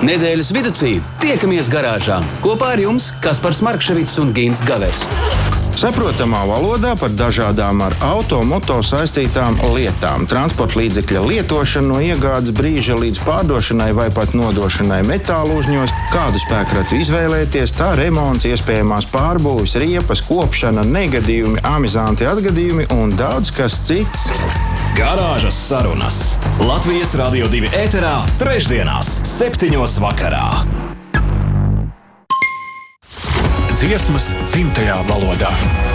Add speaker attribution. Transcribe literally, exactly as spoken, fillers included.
Speaker 1: Nedēļas viducī tiekamies garāžā. Kopā ar jums Kaspars Markševics un Gins Gavers.
Speaker 2: Saprotamā valodā par dažādām ar auto, moto saistītām lietām. Transporta līdzekļa lietošanu no iegādes brīža līdz pārdošanai vai pat nodošanai metālu uzņos, kādu spēkratu izvēlēties, tā remonts, iespējamās pārbūves, riepas, kopšana, negadījumi, amizanti atgadījumi un daudz kas cits.
Speaker 3: Garāžas sarunas Latvijas Radio divi ēterā trešdienās septiņos vakarā. Dziesmas dzimtajā valodā.